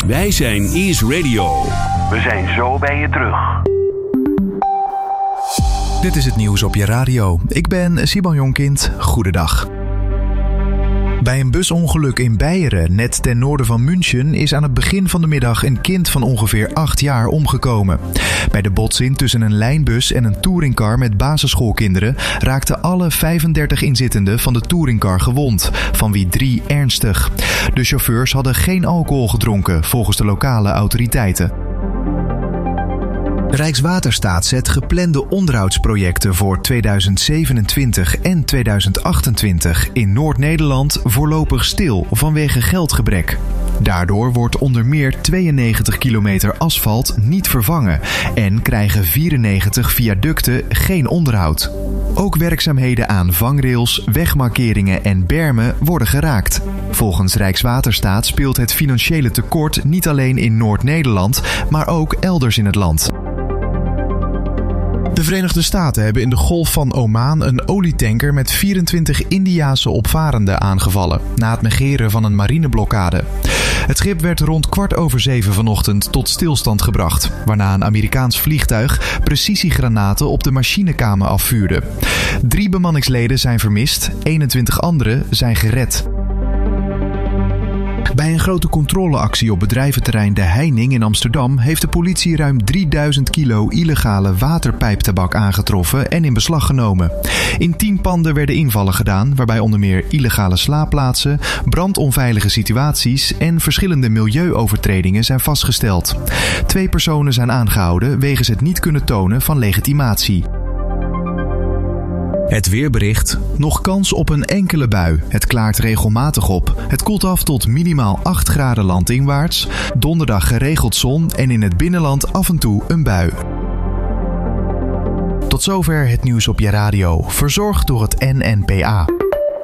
Wij zijn Is Radio. We zijn zo bij je terug. Dit is het nieuws op je radio. Ik ben Simon Jonkind. Goedendag. Bij een busongeluk in Beieren, net ten noorden van München, is aan het begin van de middag een kind van ongeveer 8 jaar omgekomen. Bij de botsing tussen een lijnbus en een touringcar met basisschoolkinderen raakten alle 35 inzittenden van de touringcar gewond, van wie 3 ernstig. De chauffeurs hadden geen alcohol gedronken, volgens de lokale autoriteiten. Rijkswaterstaat zet geplande onderhoudsprojecten voor 2027 en 2028 in Noord-Nederland voorlopig stil vanwege geldgebrek. Daardoor wordt onder meer 92 kilometer asfalt niet vervangen en krijgen 94 viaducten geen onderhoud. Ook werkzaamheden aan vangrails, wegmarkeringen en bermen worden geraakt. Volgens Rijkswaterstaat speelt het financiële tekort niet alleen in Noord-Nederland, maar ook elders in het land. De Verenigde Staten hebben in de Golf van Oman een olietanker met 24 Indiase opvarenden aangevallen, na het negeren van een marineblokkade. Het schip werd rond 6:15 vanochtend tot stilstand gebracht, waarna een Amerikaans vliegtuig precisiegranaten op de machinekamer afvuurde. 3 bemanningsleden zijn vermist, 21 anderen zijn gered. Bij een grote controleactie op bedrijventerrein De Heining in Amsterdam heeft de politie ruim 3000 kilo illegale waterpijptabak aangetroffen en in beslag genomen. In 10 panden werden invallen gedaan, waarbij onder meer illegale slaapplaatsen, brandonveilige situaties en verschillende milieuovertredingen zijn vastgesteld. 2 personen zijn aangehouden wegens het niet kunnen tonen van legitimatie. Het weerbericht. Nog kans op een enkele bui. Het klaart regelmatig op. Het koelt af tot minimaal 8 graden landinwaarts. Donderdag geregeld zon en in het binnenland af en toe een bui. Tot zover het nieuws op je radio. Verzorgd door het NNPA.